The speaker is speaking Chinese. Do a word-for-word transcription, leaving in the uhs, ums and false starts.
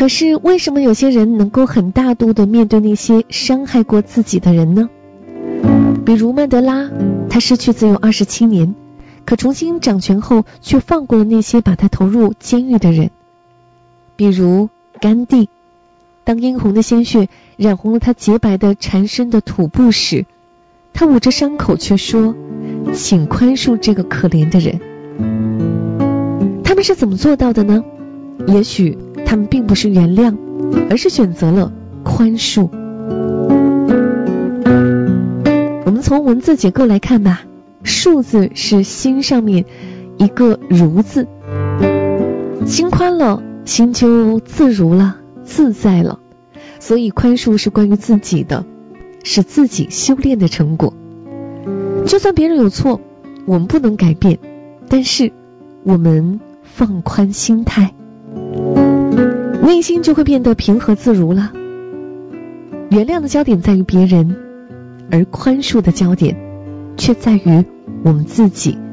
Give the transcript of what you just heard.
可是为什么有些人能够很大度地面对那些伤害过自己的人呢？比如曼德拉，他失去自由二十七年，可重新掌权后却放过了那些把他投入监狱的人。比如甘地，当殷红的鲜血染红了他洁白的缠身的土布时，他捂着伤口却说，请宽恕这个可怜的人。他们是怎么做到的呢？也许他们并不是原谅，而是选择了宽恕。我们从文字结构来看吧，恕字是心上面一个如字，心宽了，心就自如了，自在了。所以宽恕是关于自己的，是自己修炼的成果。就算别人有错，我们不能改变，但是我们放宽心态，内心就会变得平和自如了。原谅的焦点在于别人，而宽恕的焦点却在于我们自己。